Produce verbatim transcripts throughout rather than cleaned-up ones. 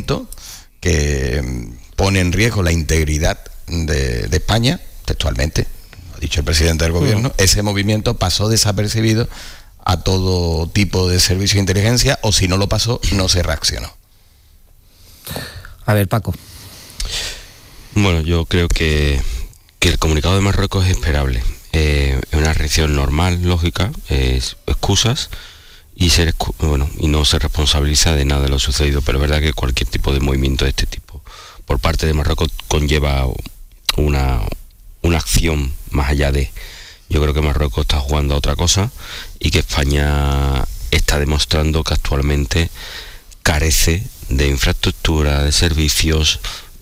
movimiento que pone en riesgo la integridad de, de España, textualmente, lo ha dicho el presidente del gobierno, uh-huh. ese movimiento pasó desapercibido a todo tipo de servicio de inteligencia, o si no lo pasó, no se reaccionó. A ver, Paco. Bueno, yo creo que, que el comunicado de Marruecos es esperable. Eh, es una reacción normal, lógica, es excusas y ser bueno y no se responsabiliza de nada de lo sucedido, pero es verdad que cualquier tipo de movimiento de este tipo por parte de Marruecos conlleva una, una acción más allá de... Yo creo que Marruecos está jugando a otra cosa y que España está demostrando que actualmente carece de infraestructura, de servicios,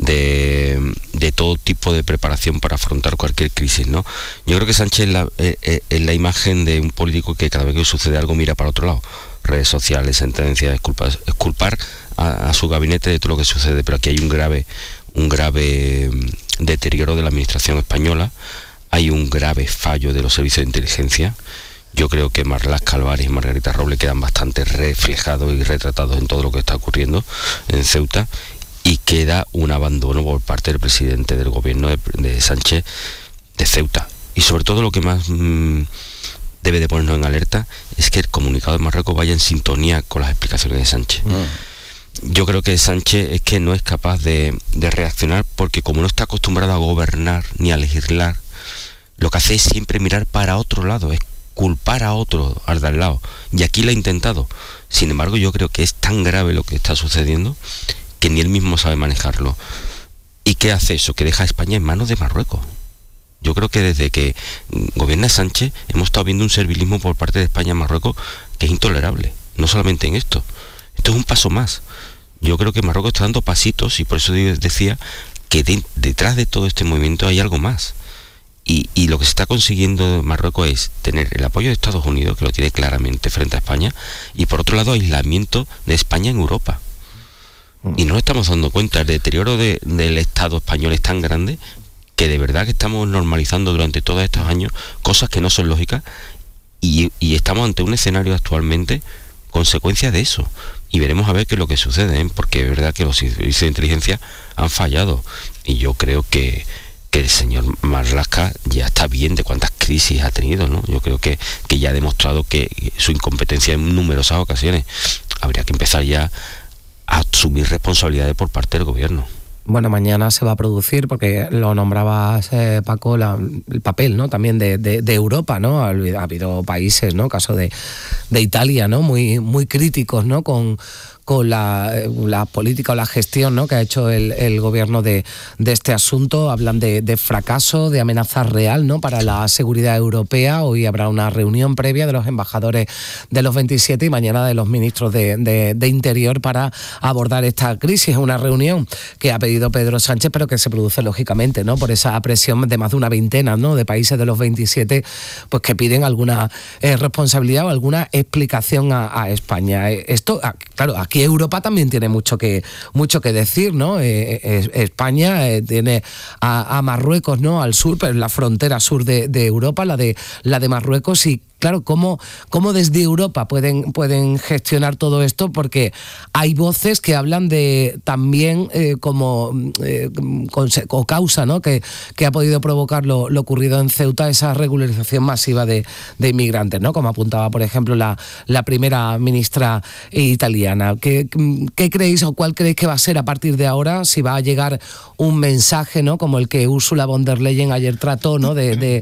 de, de todo tipo de preparación para afrontar cualquier crisis, ¿no? Yo creo que Sánchez es la, es, es la imagen de un político que cada vez que sucede algo mira para otro lado. Redes sociales, sentencias, exculpar, exculpar a, a su gabinete de todo lo que sucede, pero aquí hay un grave, un grave deterioro de la administración española, hay un grave fallo de los servicios de inteligencia. Yo creo que Marlaska Álvarez y Margarita Robles quedan bastante reflejados y retratados en todo lo que está ocurriendo en Ceuta, y queda un abandono por parte del presidente del gobierno de, de Sánchez de Ceuta. Y sobre todo lo que más mmm, debe de ponernos en alerta es que el comunicado de Marruecos vaya en sintonía con las explicaciones de Sánchez. Mm. Yo creo que Sánchez es que no es capaz de, de reaccionar, porque como no está acostumbrado a gobernar ni a legislar, lo que hace es siempre mirar para otro lado, es culpar a otro, al de al lado. Y aquí lo ha intentado. Sin embargo, yo creo que es tan grave lo que está sucediendo que ni él mismo sabe manejarlo. ¿Y qué hace eso? Que deja a España en manos de Marruecos. Yo creo que desde que gobierna Sánchez hemos estado viendo un servilismo por parte de España en Marruecos que es intolerable. No solamente en esto. Esto es un paso más. Yo creo que Marruecos está dando pasitos, y por eso decía que de, detrás de todo este movimiento hay algo más. Y, y lo que se está consiguiendo en Marruecos es tener el apoyo de Estados Unidos, que lo tiene claramente frente a España, y por otro lado aislamiento de España en Europa. Y no nos estamos dando cuenta, el deterioro de, del Estado español es tan grande que de verdad que estamos normalizando durante todos estos años cosas que no son lógicas, y, y estamos ante un escenario actualmente consecuencia de eso. Y veremos a ver qué es lo que sucede, ¿eh? Porque es verdad que los servicios de inteligencia han fallado, y yo creo que que el señor Marlaska ya está bien de cuántas crisis ha tenido, ¿no? Yo creo que, que ya ha demostrado que su incompetencia en numerosas ocasiones. Habría que empezar ya a asumir responsabilidades por parte del gobierno. Bueno, mañana se va a producir, porque lo nombrabas, eh, Paco, la, el papel, ¿no? También de, de, de Europa, ¿no? Ha, ha habido países, ¿no? Caso de, de Italia, ¿no? Muy, muy críticos, ¿no? Con con la, la política o la gestión, ¿no? que ha hecho el, el gobierno de, de este asunto. Hablan de, de fracaso, de amenaza real, ¿no? para la seguridad europea. Hoy habrá una reunión previa de los embajadores de los veintisiete y mañana de los ministros de, de, de Interior para abordar esta crisis. Es una reunión que ha pedido Pedro Sánchez, pero que se produce lógicamente, ¿no? por esa presión de más de una veintena, ¿no? de países de los veintisiete, pues que piden alguna eh, responsabilidad o alguna explicación a, a España. Esto, claro, aquí Europa también tiene mucho que mucho que decir, ¿no? Eh, eh, España eh, tiene a, a Marruecos, ¿no? Al sur, pero en la frontera sur de, de Europa, la de la de Marruecos. Y claro, ¿cómo, cómo desde Europa pueden, pueden gestionar todo esto? Porque hay voces que hablan de también eh, como eh, o causa, ¿no? que, que ha podido provocar lo, lo ocurrido en Ceuta, esa regularización masiva de, de inmigrantes, ¿no? Como apuntaba, por ejemplo, la, la primera ministra italiana. ¿Qué, ¿Qué creéis o cuál creéis que va a ser a partir de ahora? Si va a llegar un mensaje, ¿no? como el que Ursula von der Leyen ayer trató, ¿no? de, de,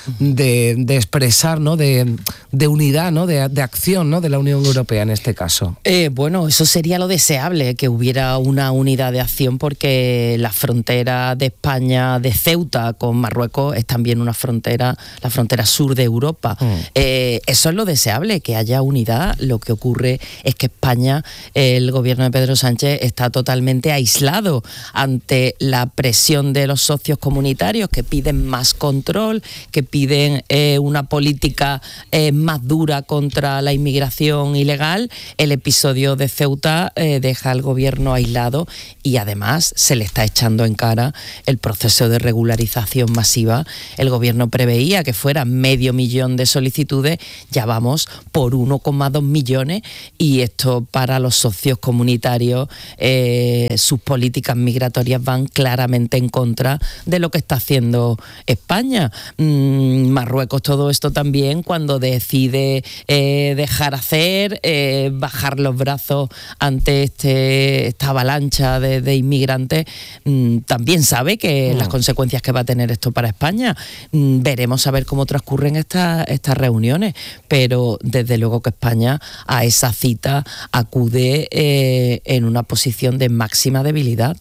de, de expresar, ¿no? de de unidad, ¿no? de, de acción, ¿no? de la Unión Europea en este caso. Eh, bueno, eso sería lo deseable, que hubiera una unidad de acción, porque la frontera de España, de Ceuta con Marruecos, es también una frontera, la frontera sur de Europa. Mm. Eh, eso es lo deseable, que haya unidad. Lo que ocurre es que España, el gobierno de Pedro Sánchez, está totalmente aislado ante la presión de los socios comunitarios, que piden más control, que piden eh, una política eh, más dura contra la inmigración ilegal, el episodio de Ceuta eh, deja al gobierno aislado y además se le está echando en cara el proceso de regularización masiva. El gobierno preveía que fueran medio millón de solicitudes, ya vamos por uno coma dos millones, y esto para los socios comunitarios, eh, sus políticas migratorias van claramente en contra de lo que está haciendo España. Mm, Marruecos todo esto también, cuando decide eh, dejar hacer, eh, bajar los brazos ante este, esta avalancha de, de inmigrantes, mm, también sabe que mm. las consecuencias que va a tener esto para España. Mm, veremos a ver cómo transcurren estas estas reuniones, pero desde luego que España a esa cita acude eh, en una posición de máxima debilidad.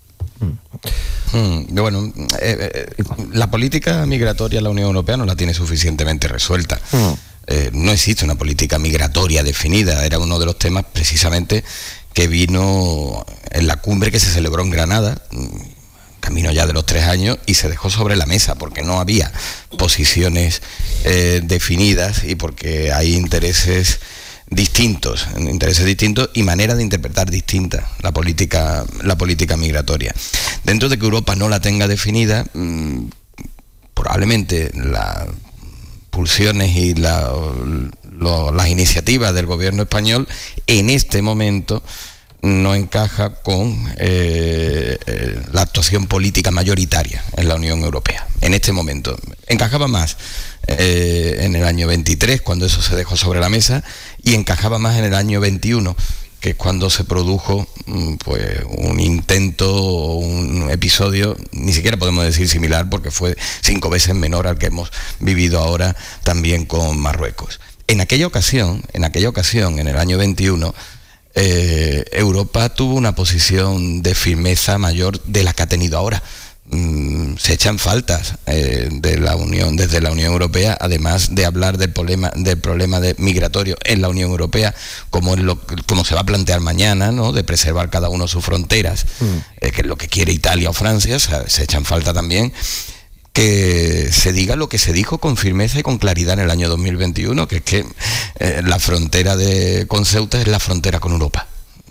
Mm, bueno, eh, eh, la política migratoria de la Unión Europea no la tiene suficientemente resuelta. Mm. Eh, no existe una política migratoria definida. Era uno de los temas precisamente que vino en la cumbre que se celebró en Granada, camino ya de los tres años, y se dejó sobre la mesa porque no había posiciones eh, definidas y porque hay intereses distintos, intereses distintos y maneras de interpretar distintas la política, la política migratoria. Dentro de que Europa no la tenga definida, mmm, probablemente las pulsiones y la, lo, las iniciativas del gobierno español en este momento no encaja con eh, eh, la actuación política mayoritaria en la Unión Europea. En este momento encajaba más eh, en el año veintitrés, cuando eso se dejó sobre la mesa, y encajaba más en el año veintiuno, que es cuando se produjo pues un intento o un episodio, ni siquiera podemos decir similar, porque fue cinco veces menor al que hemos vivido ahora también con Marruecos. En aquella ocasión, en aquella ocasión, en el año veintiuno, Eh, Europa tuvo una posición de firmeza mayor de la que ha tenido ahora. Mm, se echan faltas eh, de la Unión, desde la Unión Europea, además de hablar del problema, del problema de migratorio en la Unión Europea, como, es lo, como se va a plantear mañana, ¿no? De preservar cada uno sus fronteras, mm. eh, que es lo que quiere Italia o Francia. O sea, se echan falta también que se diga lo que se dijo con firmeza y con claridad en el año dos mil veintiuno, que es que eh, la frontera de, con Ceuta es la frontera con Europa,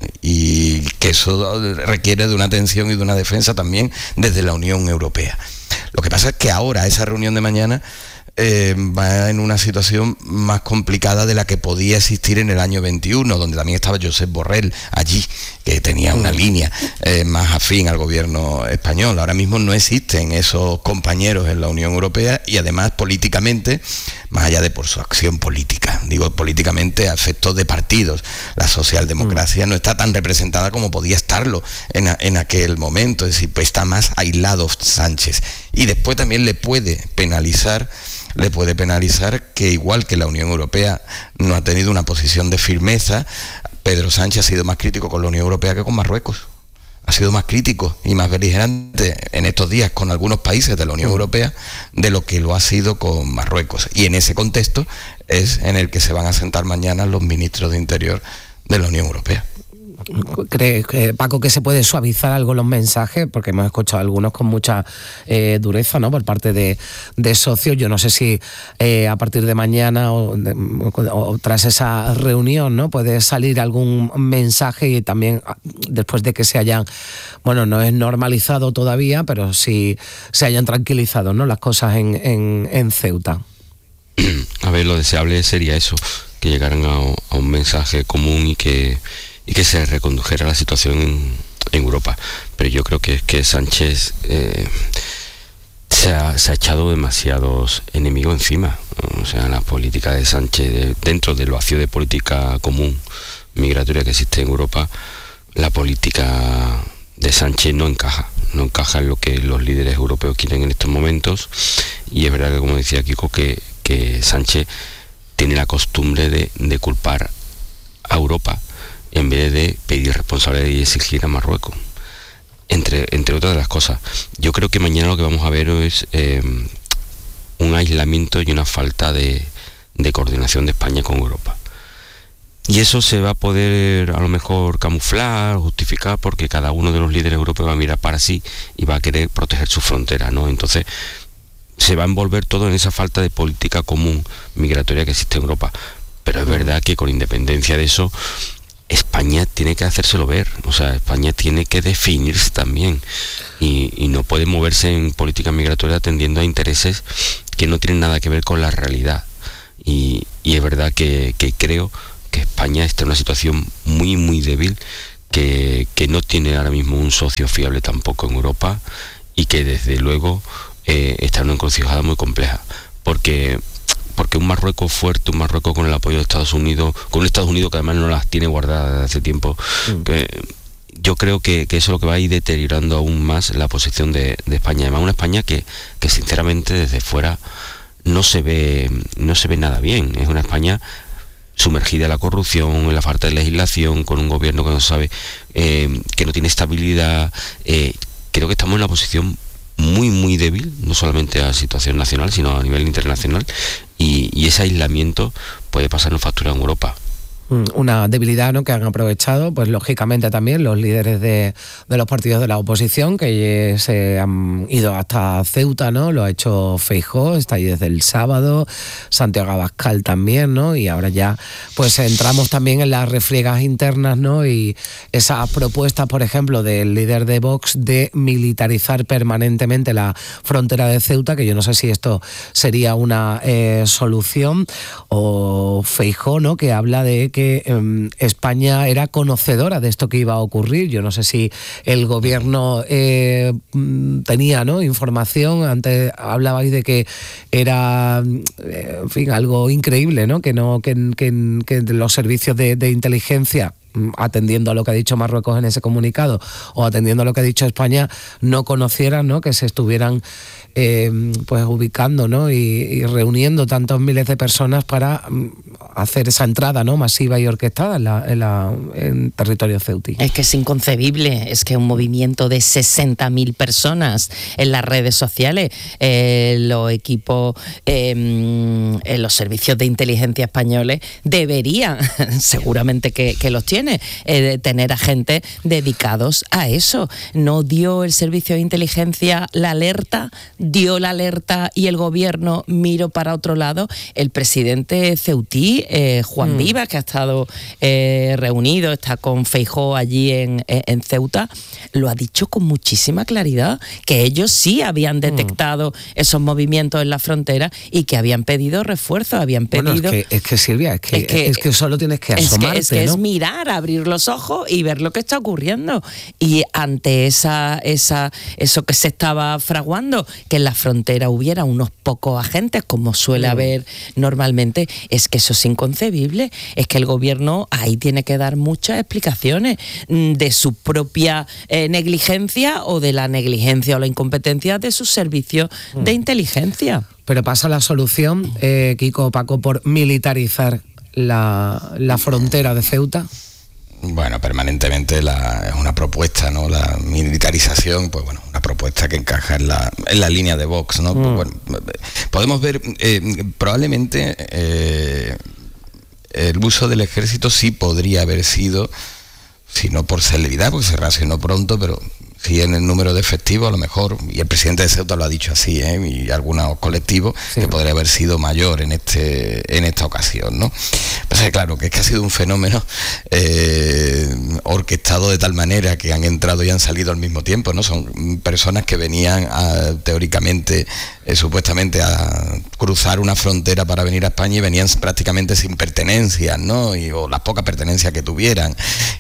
y que eso requiere de una atención y de una defensa también desde la Unión Europea. Lo que pasa es que ahora esa reunión de mañana eh, va en una situación más complicada de la que podía existir en el año veintiuno, donde también estaba Josep Borrell allí, que tenía una línea eh, más afín al gobierno español. Ahora mismo no existen esos compañeros en la Unión Europea, y además políticamente, más allá de por su acción política, digo políticamente a efectos de partidos, la socialdemocracia mm. no está tan representada como podía estarlo en, a, en aquel momento. Es decir, pues está más aislado Sánchez, y después también le puede penalizar le puede penalizar que, igual que la Unión Europea no ha tenido una posición de firmeza, Pedro Sánchez ha sido más crítico con la Unión Europea que con Marruecos. Ha sido más crítico y más beligerante en estos días con algunos países de la Unión Europea de lo que lo ha sido con Marruecos. Y en ese contexto es en el que se van a sentar mañana los ministros de Interior de la Unión Europea. ¿Crees, Paco, que se puede suavizar algo los mensajes? Porque hemos escuchado algunos con mucha eh, dureza, ¿no?, por parte de, de socios. Yo no sé si eh, a partir de mañana o, de, o, o tras esa reunión, ¿no?, puede salir algún mensaje, y también después de que se hayan, bueno, no es normalizado todavía, pero sí se hayan tranquilizado, ¿no?, las cosas en, en, en Ceuta. A ver, lo deseable sería eso, que llegaran a, a un mensaje común y que y que se recondujera la situación en, en Europa. Pero yo creo que, que Sánchez eh, se, ha, se ha echado demasiados enemigos encima. O sea, la política de Sánchez, de, dentro del vacío de política común migratoria que existe en Europa, la política de Sánchez no encaja, no encaja en lo que los líderes europeos quieren en estos momentos. Y es verdad que, como decía Kiko, que, que Sánchez tiene la costumbre de, de culpar a Europa en vez de pedir responsabilidad y exigir a Marruecos, entre, entre otras de las cosas. Yo creo que mañana lo que vamos a ver es eh, un aislamiento y una falta de, de coordinación de España con Europa. Y eso se va a poder a lo mejor camuflar, justificar, porque cada uno de los líderes europeos va a mirar para sí y va a querer proteger su frontera, ¿no? Entonces, se va a envolver todo en esa falta de política común migratoria que existe en Europa. Pero es verdad que con independencia de eso, España tiene que hacérselo ver, o sea, España tiene que definirse también y, y no puede moverse en política migratoria atendiendo a intereses que no tienen nada que ver con la realidad. Y, y es verdad que, que creo que España está en una situación muy, muy débil, que, que no tiene ahora mismo un socio fiable tampoco en Europa y que desde luego eh, está en una encrucijada muy compleja, porque... porque un Marruecos fuerte, un Marruecos con el apoyo de Estados Unidos, con un Estados Unidos que además no las tiene guardadas desde hace tiempo, mm. que yo creo que, que eso es lo que va a ir deteriorando aún más la posición de, de España. Además, una España que, que sinceramente desde fuera no se ve, no se ve nada bien. Es una España sumergida en la corrupción, en la falta de legislación, con un gobierno que no sabe, eh, que no tiene estabilidad. Eh, creo que estamos en una posición muy, muy débil, no solamente a la situación nacional, sino a nivel internacional, y, y ese aislamiento puede pasarnos factura en Europa. Una debilidad, ¿no?, que han aprovechado, pues lógicamente también los líderes de, de los partidos de la oposición, que se han ido hasta Ceuta, ¿no? Lo ha hecho Feijóo, está ahí desde el sábado, Santiago Abascal también, ¿no? Y ahora ya pues entramos también en las refriegas internas, ¿no? Y esas propuestas, por ejemplo, del líder de Vox de militarizar permanentemente la frontera de Ceuta, que yo no sé si esto sería una eh, solución, o Feijóo, ¿no?, que habla de que que eh, España era conocedora de esto que iba a ocurrir. Yo no sé si el gobierno eh, tenía, ¿no?, información. Antes hablabais de que era, eh, en fin, algo increíble, ¿no?, que no que, que, que los servicios de, de inteligencia, atendiendo a lo que ha dicho Marruecos en ese comunicado o atendiendo a lo que ha dicho España, no conocieran, ¿no?, que se estuvieran eh, pues ubicando, ¿no?, y, y reuniendo tantos miles de personas para hacer esa entrada, ¿no?, masiva y orquestada en, la, en, la, en territorio ceutí. Es que es inconcebible, es que un movimiento de sesenta mil personas en las redes sociales, eh, los equipos, eh, en los servicios de inteligencia españoles deberían, seguramente que, que los tiene, eh, tener agentes dedicados a eso. No dio el servicio de inteligencia la alerta, dio la alerta y el gobierno miró para otro lado. El presidente ceutí, eh, Juan mm. Vivas, que ha estado eh, reunido, está con Feijóo allí en, en Ceuta, lo ha dicho con muchísima claridad, que ellos sí habían detectado mm. esos movimientos en la frontera y que habían pedido refuerzos, habían pedido... Bueno, es que, es que Silvia, es que, es que, es que solo tienes que asomarte, es que, es, que ¿no? es mirar, abrir los ojos y ver lo que está ocurriendo. Y ante esa, esa, eso que se estaba fraguando, que en la frontera hubiera unos pocos agentes, como suele mm. haber normalmente, es que eso es inconcebible. Es que el gobierno ahí tiene que dar muchas explicaciones de su propia eh, negligencia o de la negligencia o la incompetencia de sus servicios mm. de inteligencia. Pero pasa la solución, eh, Kiko, Paco, por militarizar la, la frontera de Ceuta. Bueno, permanentemente la, es una propuesta, ¿no? La militarización, pues bueno, una propuesta que encaja en la, en la línea de Vox, ¿no? Mm. Pues bueno, podemos ver, eh, probablemente eh, el uso del ejército sí podría haber sido, si no por celeridad, porque se reaccionó pronto, pero sí en el número de efectivos a lo mejor, y el presidente de Ceuta lo ha dicho así, ¿eh? Y algunos colectivos, sí, que podría haber sido mayor en este en esta ocasión, ¿no? Pues claro, que es que ha sido un fenómeno eh, orquestado de tal manera que han entrado y han salido al mismo tiempo, ¿no? Son personas que venían a, teóricamente, eh, supuestamente a cruzar una frontera para venir a España y venían prácticamente sin pertenencias, ¿no? Y, o las pocas pertenencias que tuvieran,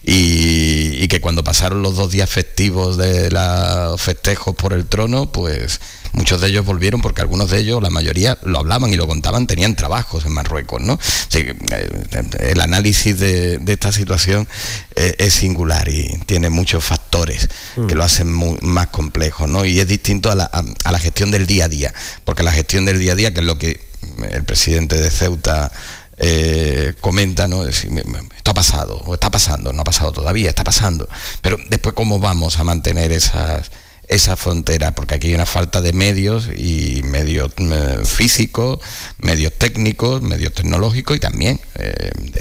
y, y que cuando pasaron los dos días festivos de de los festejos por el trono, pues muchos de ellos volvieron, porque algunos de ellos, la mayoría, lo hablaban y lo contaban, tenían trabajos en Marruecos, ¿no? Así que, eh, el análisis de, de esta situación eh, es singular y tiene muchos factores mm. que lo hacen muy, más complejo, ¿no? Y es distinto a la, a, a la gestión del día a día, porque la gestión del día a día, que es lo que el presidente de Ceuta Eh, comenta, ¿no? Decir, esto ha pasado, o está pasando, no ha pasado todavía, está pasando. Pero después, ¿cómo vamos a mantener esas, esa frontera? Porque aquí hay una falta de medios, y medios eh, físicos, medios técnicos, medios tecnológicos y también eh, de,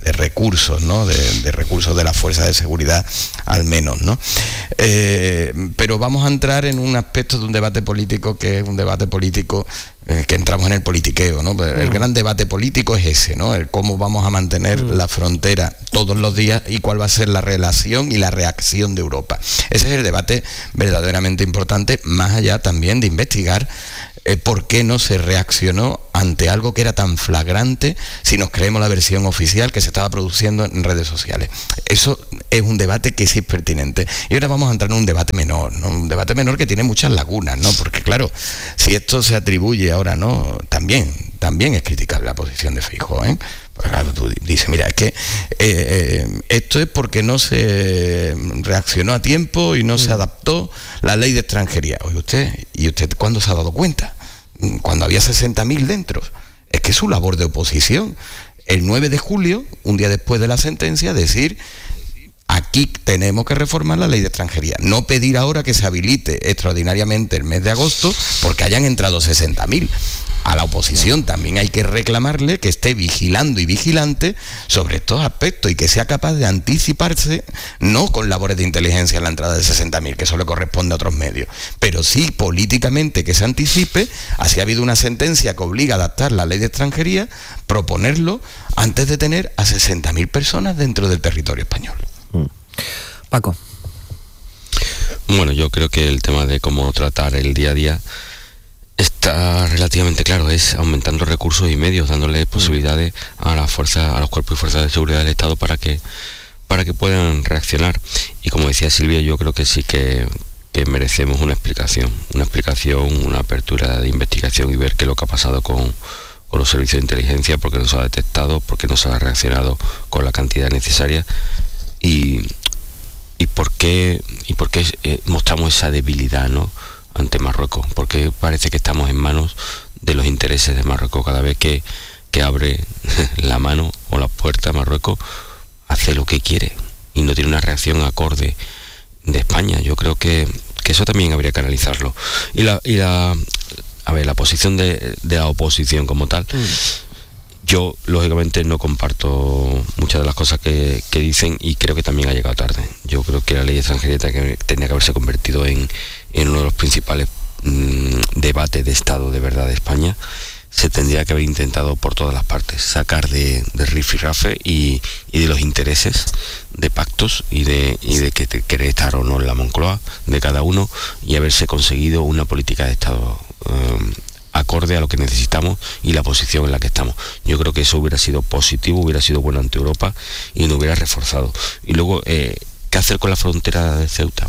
de recursos, ¿no? De, de recursos de las fuerzas de seguridad, al menos, ¿no? Eh, pero vamos a entrar en un aspecto de un debate político que es un debate político eh, que entramos en el politiqueo, ¿no? El gran debate político es ese, ¿no? El cómo vamos a mantener mm. la frontera todos los días y cuál va a ser la relación y la reacción de Europa. Ese es el debate verdaderamente importante, más allá también de investigar Eh, ¿por qué no se reaccionó ante algo que era tan flagrante si nos creemos la versión oficial que se estaba produciendo en redes sociales? Eso es un debate que sí es pertinente. Y ahora vamos a entrar en un debate menor, ¿no? Un debate menor que tiene muchas lagunas, ¿no? Porque claro, si esto se atribuye ahora, ¿no? También, también es criticable la posición de Feijóo, ¿eh? Pues claro, tú dices, mira, es que eh, eh, esto es porque no se reaccionó a tiempo y no se adaptó la ley de extranjería. Oye, usted, ¿y usted cuándo se ha dado cuenta? Cuando había sesenta mil dentro. Es que es su labor de oposición. El nueve de julio, un día después de la sentencia, decir, aquí tenemos que reformar la ley de extranjería. No pedir ahora que se habilite extraordinariamente el mes de agosto porque hayan entrado sesenta mil. A la oposición también hay que reclamarle que esté vigilando y vigilante sobre estos aspectos y que sea capaz de anticiparse, no con labores de inteligencia en la entrada de sesenta mil, que eso le corresponde a otros medios, pero sí políticamente que se anticipe. Así ha habido una sentencia que obliga a adaptar la ley de extranjería, proponerlo antes de tener a sesenta mil personas dentro del territorio español. Paco. Bueno, yo creo que el tema de cómo tratar el día a día está relativamente claro, es aumentando recursos y medios, dándole posibilidades a las fuerzas, a los cuerpos y fuerzas de seguridad del Estado para que para que puedan reaccionar. Y como decía Silvia, yo creo que sí que, que merecemos una explicación, una explicación, una apertura de investigación y ver qué es lo que ha pasado con, con los servicios de inteligencia, por qué no se ha detectado, por qué no se ha reaccionado con la cantidad necesaria y, y por qué y por qué eh, mostramos esa debilidad, ¿no?, ante Marruecos, porque parece que estamos en manos de los intereses de Marruecos. Cada vez que, que abre la mano o la puerta a Marruecos, hace lo que quiere y no tiene una reacción acorde de España. Yo creo que, que eso también habría que analizarlo. Y la, y la a ver, la posición de, de la oposición como tal, mm. yo lógicamente no comparto muchas de las cosas que, que dicen y creo que también ha llegado tarde. Yo creo que la ley de extranjería tenía que haberse convertido en en uno de los principales mmm, debates de Estado de verdad de España. Se tendría que haber intentado por todas las partes sacar de, de rifirrafe y, y de los intereses de pactos y de, y de que te quiere estar o no en la Moncloa de cada uno y haberse conseguido una política de Estado eh, acorde a lo que necesitamos y la posición en la que estamos. Yo creo que eso hubiera sido positivo, hubiera sido bueno ante Europa y nos hubiera reforzado. Y luego, eh, ¿qué hacer con la frontera de Ceuta?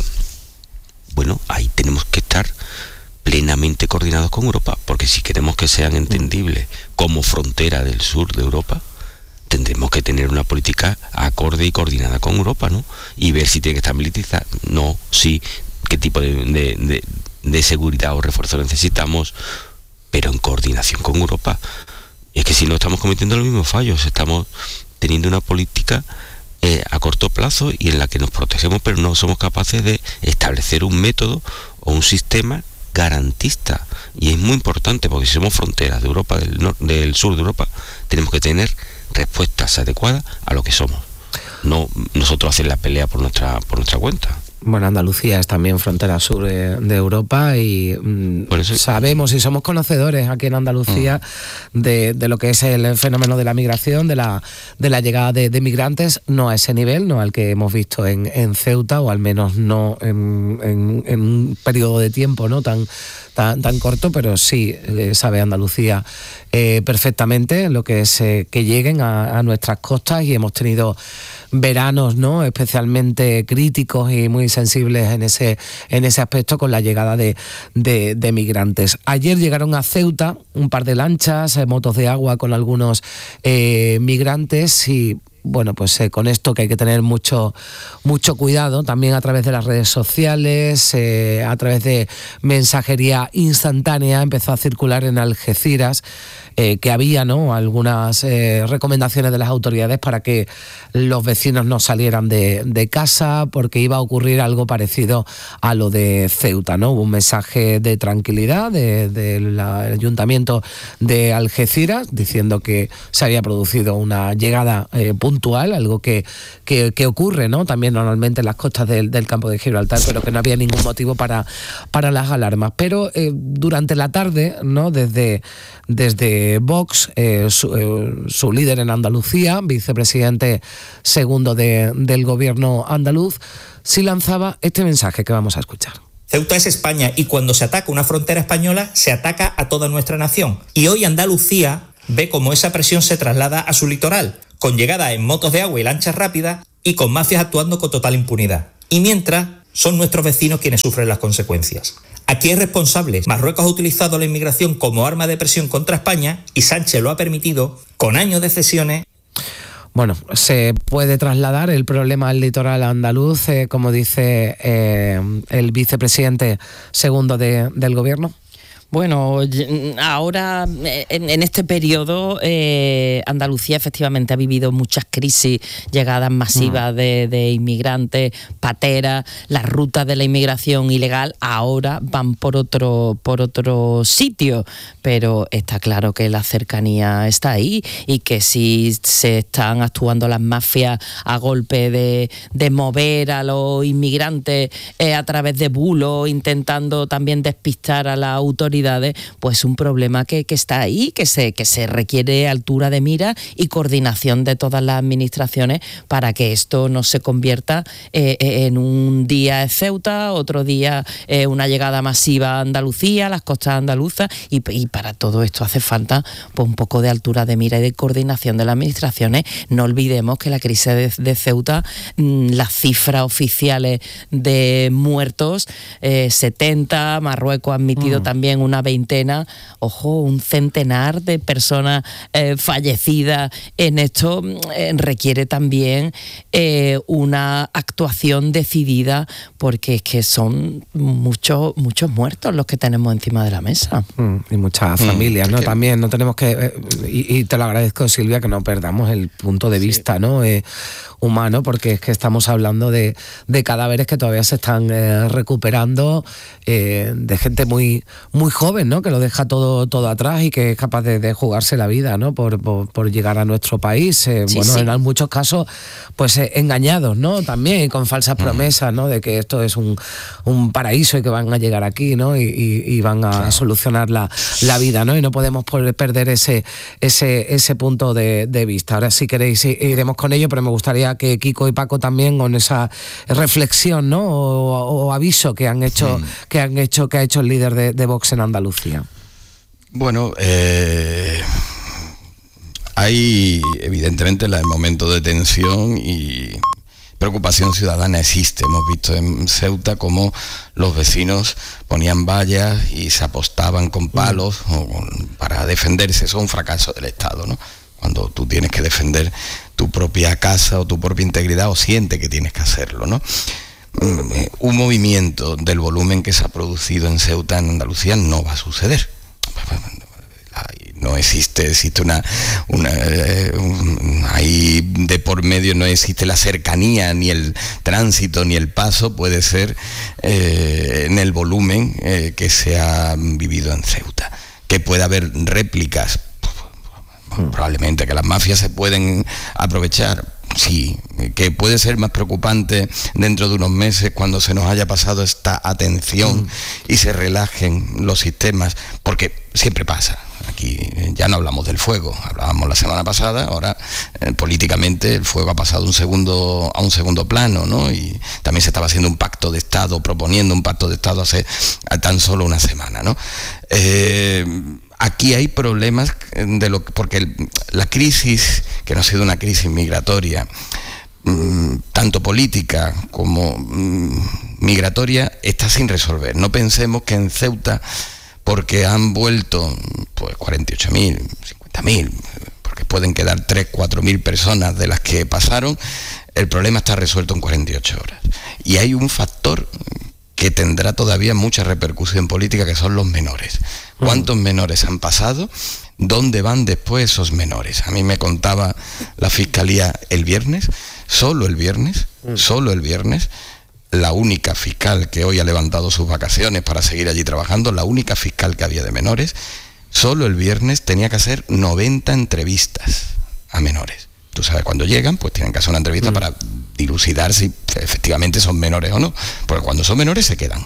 Bueno, ahí tenemos que estar plenamente coordinados con Europa, porque si queremos que sean entendibles como frontera del sur de Europa, tendremos que tener una política acorde y coordinada con Europa, ¿no? Y ver si tiene que estar militarizada, no, sí, qué tipo de, de, de, de seguridad o refuerzo necesitamos, pero en coordinación con Europa. Y es que si no estamos cometiendo los mismos fallos, estamos teniendo una política Eh, a corto plazo y en la que nos protegemos, pero no somos capaces de establecer un método o un sistema garantista. Y es muy importante porque si somos fronteras de Europa, del, nor- del sur de Europa, tenemos que tener respuestas adecuadas a lo que somos. No nosotros hacer la pelea por nuestra por nuestra cuenta. Bueno, Andalucía es también frontera sur de, de Europa y mmm, sabemos y somos conocedores aquí en Andalucía mm. de, de lo que es el fenómeno de la migración, de la, de la llegada de, de migrantes, no a ese nivel, no al que hemos visto en, en Ceuta, o al menos no en, en, en un periodo de tiempo no tan, tan, tan corto, pero sí eh, sabe Andalucía eh, perfectamente lo que es eh, que lleguen a, a nuestras costas, y hemos tenido veranos no especialmente críticos y muy sensibles en ese en ese aspecto con la llegada de, de, de migrantes. Ayer llegaron a Ceuta un par de lanchas, eh, motos de agua con algunos eh, migrantes, y bueno, pues eh, con esto que hay que tener mucho mucho cuidado también a través de las redes sociales, eh, a través de mensajería instantánea. Empezó a circular en Algeciras eh, que había no algunas eh, recomendaciones de las autoridades para que los vecinos no salieran de, de casa porque iba a ocurrir algo parecido a lo de Ceuta, ¿no? Hubo un mensaje de tranquilidad del de, de ayuntamiento de Algeciras diciendo que se había producido una llegada eh, puntual puntual, algo que, que, que ocurre, ¿no? También normalmente en las costas del, del campo de Gibraltar, pero que no había ningún motivo para, para las alarmas. Pero eh, durante la tarde, ¿no? Desde, desde Vox, eh, su, eh, su líder en Andalucía, vicepresidente segundo de, del gobierno andaluz, sí lanzaba este mensaje que vamos a escuchar. Ceuta es España y cuando se ataca una frontera española se ataca a toda nuestra nación. Y hoy Andalucía ve cómo esa presión se traslada a su litoral, con llegada en motos de agua y lanchas rápidas y con mafias actuando con total impunidad. Y mientras son nuestros vecinos quienes sufren las consecuencias. Aquí hay responsables. Marruecos ha utilizado la inmigración como arma de presión contra España y Sánchez lo ha permitido con años de cesiones. Bueno, se puede trasladar el problema al litoral andaluz, eh, como dice eh, el vicepresidente segundo de, del gobierno. Bueno, ahora en, en este periodo eh, Andalucía efectivamente ha vivido muchas crisis, llegadas masivas de, de inmigrantes, pateras, las rutas de la inmigración ilegal ahora van por otro, por otro sitio, pero está claro que la cercanía está ahí y que si se están actuando las mafias a golpe de, de mover a los inmigrantes eh, a través de bulos, intentando también despistar a la autoridad, pues un problema que, que está ahí, que se, que se requiere altura de mira y coordinación de todas las administraciones para que esto no se convierta eh, en un día en Ceuta, otro día eh, una llegada masiva a Andalucía, las costas andaluzas, y, y para todo esto hace falta pues, un poco de altura de mira y de coordinación de las administraciones. No olvidemos que la crisis de, de Ceuta, mmm, las cifras oficiales de muertos, eh, setenta, Marruecos ha admitido mm. también una veintena, ojo, un centenar de personas eh, fallecidas en esto eh, requiere también eh, una actuación decidida, porque es que son muchos muchos muertos los que tenemos encima de la mesa. Mm, y muchas familias, ¿no? También no tenemos que, eh, y, y te lo agradezco, Silvia, que no perdamos el punto de vista, sí. ¿no? Eh, humano, porque es que estamos hablando de, de cadáveres que todavía se están eh, recuperando, eh, de gente muy muy joven, ¿no? Que lo deja todo todo atrás y que es capaz de, de jugarse la vida, ¿no? Por, por, por llegar a nuestro país. Eh, sí, bueno, sí. En muchos casos, pues eh, engañados, ¿no? También y con falsas promesas, ¿no? De que esto es un, un paraíso y que van a llegar aquí, ¿no? Y, y, y van a claro. solucionar la, la vida, ¿no? Y no podemos perder ese ese ese punto de, de vista. Ahora, si queréis, iremos con ello, pero me gustaría que Kiko y Paco también, con esa reflexión, ¿no? O, o aviso que han hecho, sí. que han hecho, que ha hecho el líder de, de Vox en Andalucía. Bueno, eh, hay evidentemente el momento de tensión y preocupación ciudadana existe. Hemos visto en Ceuta cómo los vecinos ponían vallas y se apostaban con palos mm. para defenderse. Eso es un fracaso del Estado, ¿no? Cuando tú tienes que defender tu propia casa o tu propia integridad o sientes que tienes que hacerlo, ¿no? Un movimiento del volumen que se ha producido en Ceuta, en Andalucía, no va a suceder. No existe, existe una, una eh, un, ahí de por medio no existe la cercanía, ni el tránsito, ni el paso puede ser eh, en el volumen eh, que se ha vivido en Ceuta. Que pueda haber réplicas, probablemente que las mafias se pueden aprovechar, sí, que puede ser más preocupante dentro de unos meses cuando se nos haya pasado esta atención mm. y se relajen los sistemas, porque siempre pasa. Aquí ya no hablamos del fuego, hablábamos la semana pasada, ahora eh, políticamente el fuego ha pasado un segundo, a un segundo plano, ¿no? Y también se estaba haciendo un pacto de Estado, proponiendo un pacto de Estado hace tan solo una semana, ¿no? Eh, Aquí hay problemas de lo porque el, la crisis, que no ha sido una crisis migratoria, mmm, tanto política como mmm, migratoria, está sin resolver. No pensemos que en Ceuta, porque han vuelto pues cuarenta y ocho mil, cincuenta mil, porque pueden quedar tres, cuatro mil personas de las que pasaron, el problema está resuelto en cuarenta y ocho horas. Y hay un factor que tendrá todavía mucha repercusión política, que son los menores. ¿Cuántos menores han pasado? ¿Dónde van después esos menores? A mí me contaba la Fiscalía el viernes, solo el viernes, solo el viernes, la única fiscal que hoy ha levantado sus vacaciones para seguir allí trabajando, la única fiscal que había de menores, solo el viernes tenía que hacer noventa entrevistas a menores. Tú sabes, cuando llegan, pues tienen que hacer una entrevista mm. para dilucidar si efectivamente son menores o no, porque cuando son menores se quedan.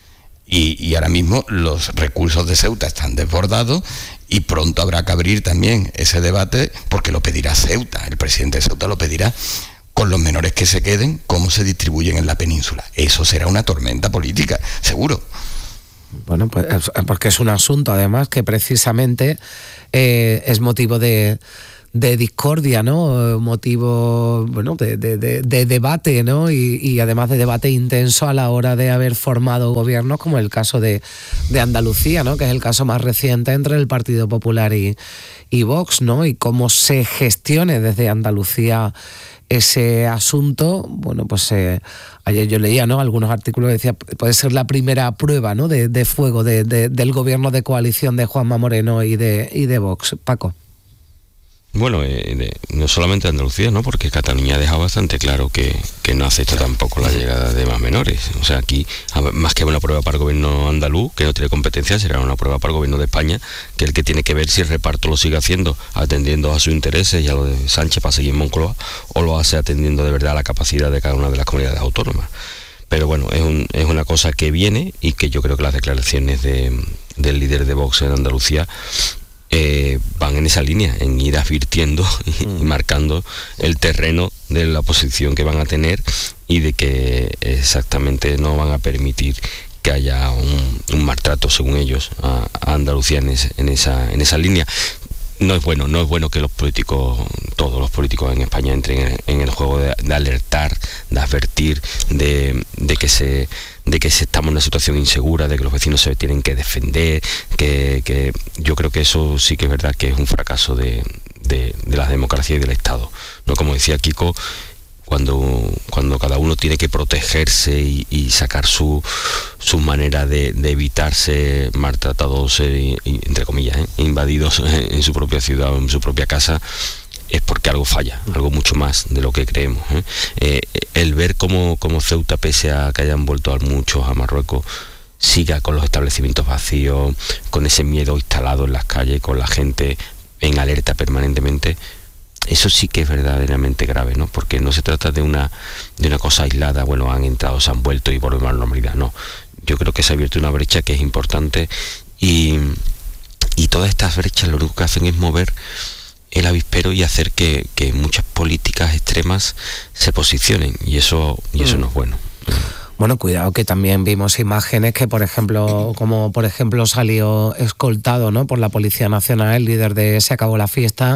Y, y ahora mismo los recursos de Ceuta están desbordados y pronto habrá que abrir también ese debate, porque lo pedirá Ceuta, el presidente de Ceuta lo pedirá, con los menores que se queden, cómo se distribuyen en la península. Eso será una tormenta política, seguro. Bueno, pues porque es un asunto además que precisamente eh, es motivo de... de discordia, ¿no? Motivo, bueno, de, de, de, de debate, ¿no? Y, y además de debate intenso a la hora de haber formado gobiernos, como el caso de, de Andalucía, ¿no? Que es el caso más reciente entre el Partido Popular y, y Vox, ¿no? Y cómo se gestione desde Andalucía ese asunto. Bueno, pues eh, ayer yo leía, ¿no?, algunos artículos que decía puede ser la primera prueba, ¿no?, de, de fuego de, de, del gobierno de coalición de Juanma Moreno y de, y de Vox. Paco. Bueno, eh, de, no solamente Andalucía, ¿no? Porque Cataluña ha dejado bastante claro que, que no acepta tampoco la llegada de más menores. O sea, aquí, más que una prueba para el gobierno andaluz, que no tiene competencia, será una prueba para el gobierno de España, que es el que tiene que ver si el reparto lo sigue haciendo atendiendo a sus intereses y a lo de Sánchez para seguir en Moncloa, o lo hace atendiendo de verdad a la capacidad de cada una de las comunidades autónomas. Pero bueno, es, un, es una cosa que viene y que yo creo que las declaraciones de, del líder de Vox en Andalucía Eh, van en esa línea, en ir advirtiendo y, y marcando el terreno de la posición que van a tener y de que exactamente no van a permitir que haya un, un maltrato, según ellos, a, a Andalucía en, ese, en, esa, en esa línea. No es bueno, no es bueno que los políticos, todos los políticos en España entren en, en el juego de, de alertar, de advertir, de, de que se de que estamos en una situación insegura, de que los vecinos se tienen que defender, que, que yo creo que eso sí que es verdad que es un fracaso de, de, de la democracia y del Estado, ¿no? Como decía Kiko, cuando, cuando cada uno tiene que protegerse y, y sacar su, su manera de, de evitarse maltratados, eh, entre comillas, eh, invadidos en, en su propia ciudad o en su propia casa, es porque algo falla, algo mucho más de lo que creemos. ¿eh? Eh, el ver cómo, cómo Ceuta, pese a que hayan vuelto a muchos a Marruecos, siga con los establecimientos vacíos, con ese miedo instalado en las calles, con la gente en alerta permanentemente, eso sí que es verdaderamente grave, ¿no? Porque no se trata de una, de una cosa aislada, bueno, han entrado, se han vuelto y volvemos a la normalidad, no. Yo creo que se ha abierto una brecha que es importante y, y todas estas brechas lo único que hacen es mover el avispero y hacer que, que muchas políticas extremas se posicionen y eso y eso mm. no es bueno. Bueno, cuidado que también vimos imágenes que, por ejemplo, como por ejemplo salió escoltado, ¿no?, por la Policía Nacional, el líder de Se Acabó la Fiesta,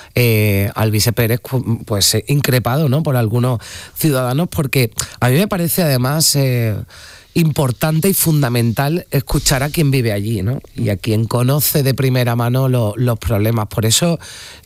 eh, Alvise Pérez, pues eh, increpado, ¿no?, por algunos ciudadanos, porque a mí me parece además eh, importante y fundamental escuchar a quien vive allí, ¿no?, y a quien conoce de primera mano lo, los problemas. Por eso,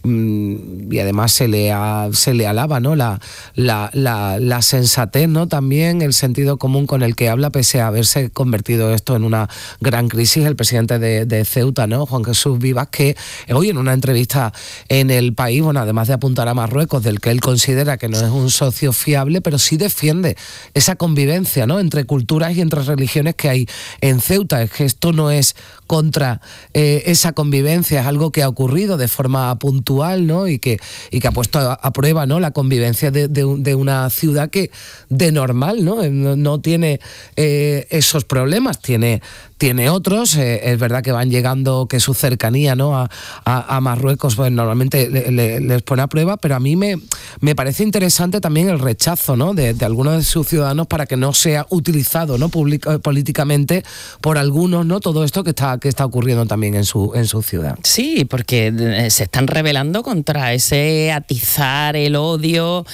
mmm, y además se le, a, se le alaba, ¿no?, la, la, la, la sensatez, ¿no?, también el sentido común con el que habla, pese a haberse convertido esto en una gran crisis. El presidente de, de Ceuta, ¿no?, Juan Jesús Vivas, que hoy en una entrevista en El País, bueno, además de apuntar a Marruecos, del que él considera que no es un socio fiable, pero sí defiende esa convivencia, ¿no?, entre culturas y entre religiones que hay en Ceuta. Es que esto no es contra eh, esa convivencia, es algo que ha ocurrido de forma puntual, ¿no?, y que, y que ha puesto a, a prueba, ¿no?, la convivencia de, de, de una ciudad que de normal, ¿no?, no, no tiene eh, esos problemas, tiene tiene otros. Eh, es verdad que van llegando, que su cercanía, ¿no?, a, a, a Marruecos, pues normalmente le, le, les pone a prueba, pero a mí me, me parece interesante también el rechazo, ¿no?, de, de algunos de sus ciudadanos para que no sea utilizado, ¿no?, public, políticamente por algunos, ¿no?, todo esto que está, que está ocurriendo también en su, en su ciudad. Sí, porque se están rebelando contra ese atizar el odio,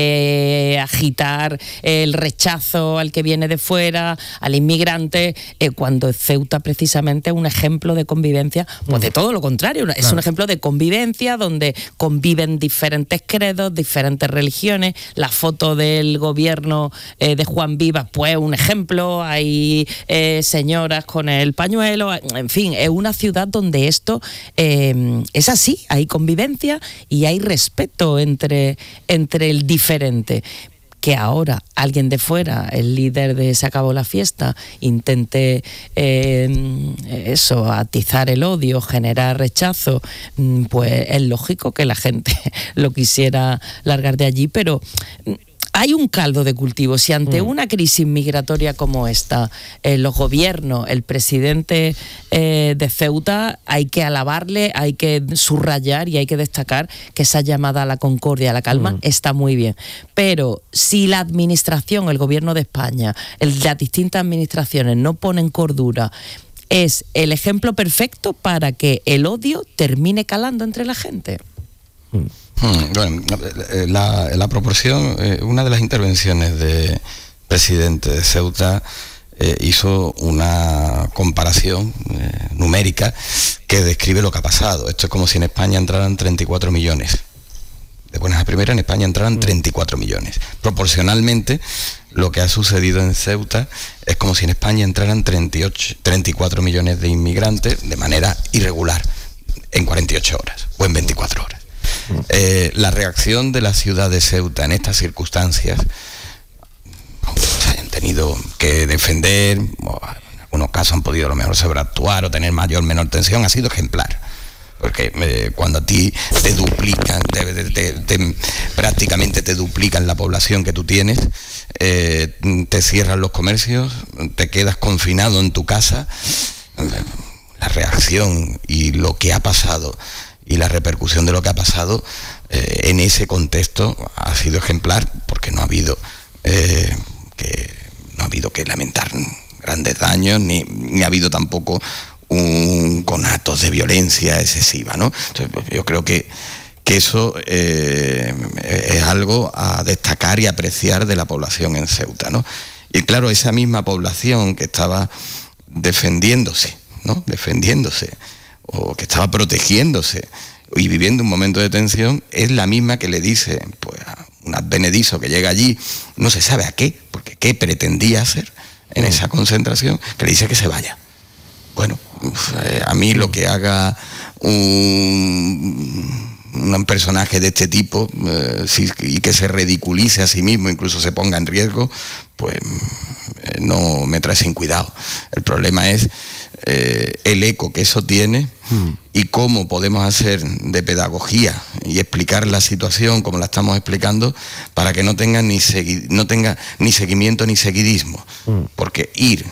eh, agitar el rechazo al que viene de fuera, al inmigrante, eh, cuando Ceuta precisamente es un ejemplo de convivencia, pues de todo lo contrario, es claro. un ejemplo de convivencia donde conviven diferentes credos, diferentes religiones. La foto del gobierno eh, de Juan Vivas, pues un ejemplo, hay eh, señoras con el pañuelo, en fin, es una ciudad donde esto eh, es así, hay convivencia y hay respeto entre, entre el diferente. que ahora alguien de fuera, el líder de Se acabó la fiesta, intente eh, eso, atizar el odio, generar rechazo, pues es lógico que la gente lo quisiera largar de allí, pero hay un caldo de cultivo. Si ante una crisis migratoria como esta, eh, los gobiernos, el presidente eh, de Ceuta, hay que alabarle, hay que subrayar y hay que destacar que esa llamada a la concordia, a la calma, mm. está muy bien. Pero si la administración, el gobierno de España, el, las distintas administraciones no ponen cordura, es el ejemplo perfecto para que el odio termine calando entre la gente. Mm. Bueno, la, la proporción, eh, una de las intervenciones del presidente de Ceuta eh, hizo una comparación eh, numérica que describe lo que ha pasado. Esto es como si en España entraran treinta y cuatro millones. De buenas a primeras, en España entraran treinta y cuatro millones. Proporcionalmente, lo que ha sucedido en Ceuta es como si en España entraran treinta y ocho, treinta y cuatro millones de inmigrantes de manera irregular en cuarenta y ocho horas o en veinticuatro horas. Eh, la reacción de la ciudad de Ceuta en estas circunstancias, se hayan tenido que defender, o en algunos casos han podido a lo mejor sobreactuar o tener mayor o menor tensión, ha sido ejemplar. Porque eh, cuando a ti te duplican, te, te, te, te, prácticamente te duplican la población que tú tienes, eh, te cierran los comercios, te quedas confinado en tu casa, la reacción y lo que ha pasado y la repercusión de lo que ha pasado eh, en ese contexto ha sido ejemplar, porque no ha habido eh, que no ha habido que lamentar grandes daños, ni, ni ha habido tampoco un conatos de violencia excesiva, ¿no? Entonces, pues, yo creo que, que eso eh, es algo a destacar y apreciar de la población en Ceuta, ¿no? Y claro, esa misma población que estaba defendiéndose, ¿no? Defendiéndose, o que estaba protegiéndose y viviendo un momento de tensión, es la misma que le dice pues, a un advenedizo que llega allí, no se sabe a qué, porque qué pretendía hacer en esa concentración, que le dice que se vaya. Bueno, a mí lo que haga un, un personaje de este tipo eh, y que se ridiculice a sí mismo, incluso se ponga en riesgo, pues eh, no me trae sin cuidado. El problema es eh, el eco que eso tiene mm. y cómo podemos hacer de pedagogía y explicar la situación como la estamos explicando para que no tenga ni, segui- no tenga ni seguimiento ni seguidismo. Mm. Porque ir